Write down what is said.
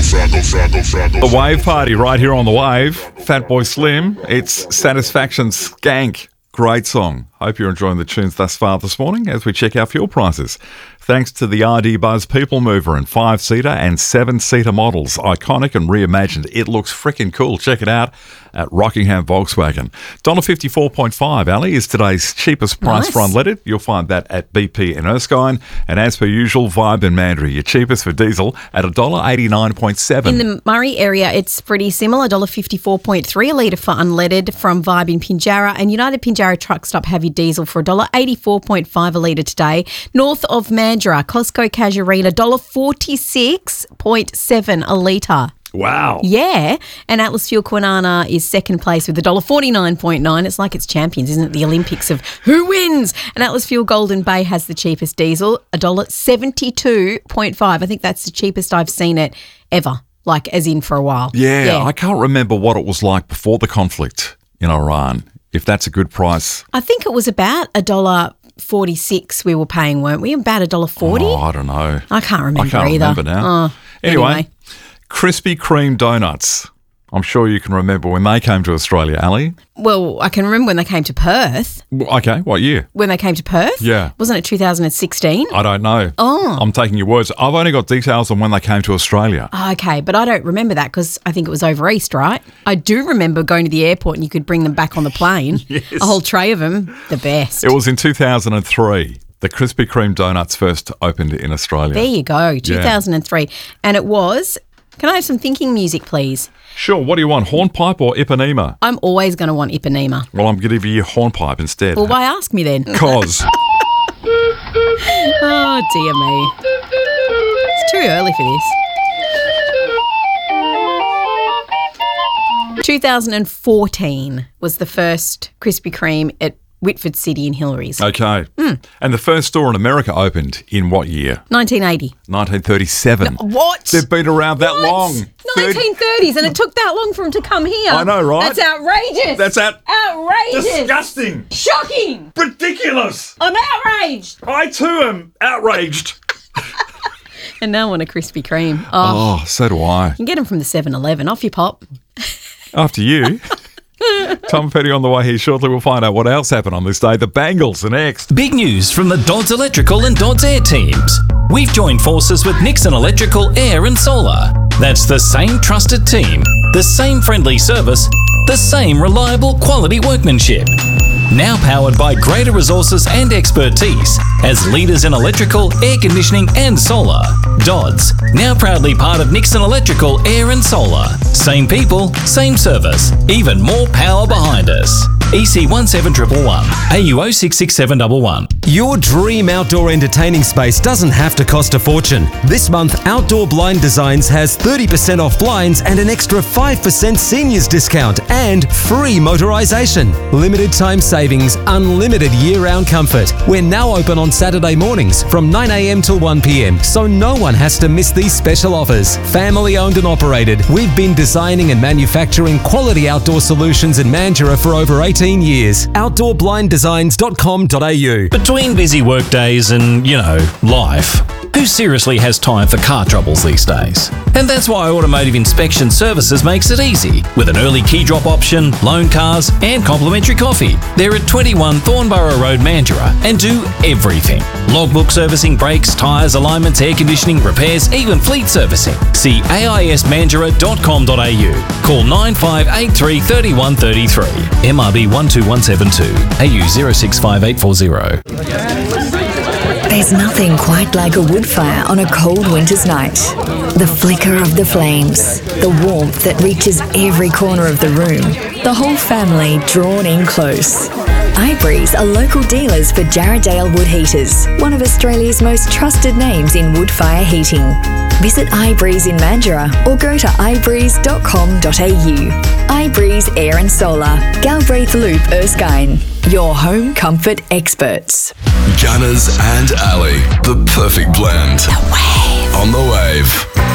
The Wave Party right here on The Wave. Fatboy Slim. It's Satisfaction Skank. Great song. Hope you're enjoying the tunes thus far this morning as we check our fuel prices. Thanks to the RD Buzz People Mover in 5-seater and 7-seater models. Iconic and reimagined. It looks freaking cool. Check it out at Rockingham Volkswagen. $1.54.5, Ali, is today's cheapest price for unleaded. You'll find that at BP in Erskine. And as per usual, Vibe in Mandurah, your cheapest for diesel at $1.89.7. In the Murray area, it's pretty similar. $1.54.3 a litre for unleaded from Vibe in Pinjarra. And United Pinjarra Truck Stop have your diesel for $1.84.5 a litre today. North of Mandurah, Costco Casuarina, $1.46.7 a litre. Wow. Yeah. And Atlas Fuel Kwinana is second place with $1.49.9. It's like it's champions, isn't it? The Olympics of who wins. And Atlas Fuel Golden Bay has the cheapest diesel, $1.72.5. I think that's the cheapest I've seen it ever, like as in for a while. Yeah, I can't remember what it was like before the conflict in Iran, if that's a good price. I think it was about $1.46 we were paying, weren't we? About $1.40? Oh, I don't know. I can't remember either. I can't remember now. Anyway. Krispy Kreme donuts. I'm sure you can remember when they came to Australia, Ali. Well, I can remember when they came to Perth. Okay, what year? When they came to Perth? Yeah. Wasn't it 2016? I don't know. Oh. I'm taking your words. I've only got details on when they came to Australia. Okay, but I don't remember that because I think it was over East, right? I do remember going to the airport and you could bring them back on the plane. Yes. A whole tray of them. The best. It was in 2003. The Krispy Kreme donuts first opened in Australia. There you go, 2003. Yeah. And it was... Can I have some thinking music, please? Sure. What do you want, hornpipe or Ipanema? I'm always going to want Ipanema. Well, I'm going to give you hornpipe instead. Well, why ask me then? Cause. Oh, dear me. It's too early for this. 2014 was the first Krispy Kreme at Whitford City in Hillary's. Okay. And the first store in America opened in what year? 1980. 1937. No, what? They've been around that long. 1930s, and it took that long for them to come here. I know, right? That's outrageous. That's outrageous. Disgusting. Shocking. Ridiculous. I'm outraged. I too am outraged. And now I want a Krispy Kreme. Oh, so do I. You can get them from the 7-Eleven. Off you pop. After you. Tom Petty on the way here shortly. We'll find out what else happened on this day. The Bangles are next. Big news from the Dodds Electrical and Dodds Air teams. We've joined forces with Nixon Electrical Air and Solar. That's the same trusted team, the same friendly service, the same reliable quality workmanship. Now powered by greater resources and expertise as leaders in electrical, air conditioning and solar. Dodds, now proudly part of Nixon Electrical Air and Solar. Same people, same service, even more power behind us. EC 17111, AU 066711. Your dream outdoor entertaining space doesn't have to cost a fortune. This month, Outdoor Blind Designs has 30% off blinds and an extra 5% seniors discount and free motorisation. Limited time savings, unlimited year-round comfort. We're now open on Saturday mornings from 9 a.m. till 1 p.m, so no one has to miss these special offers. Family owned and operated, we've been designing and manufacturing quality outdoor solutions in Mandurah for over 18 years. OutdoorBlindDesigns.com.au. Between busy work days and, life, who seriously has time for car troubles these days? And that's why Automotive Inspection Services makes it easy, with an early key drop option, loan cars and complimentary coffee. They're at 21 Thornborough Road, Mandurah, and do everything. Logbook servicing, brakes, tyres, alignments, air conditioning, repairs, even fleet servicing. See aismandurah.com.au. Call 9583 3133. MRB 12172. AU 065840. There's nothing quite like a wood fire on a cold winter's night. The flicker of the flames, the warmth that reaches every corner of the room, the whole family drawn in close. iBreeze are local dealers for Jarrahdale Wood Heaters, one of Australia's most trusted names in wood fire heating. Visit iBreeze in Mandurah or go to ibreeze.com.au. iBreeze Air and Solar, Galbraith Loop, Erskine. Your home comfort experts. Gunners and Ali, the perfect blend. The Wave. On the Wave.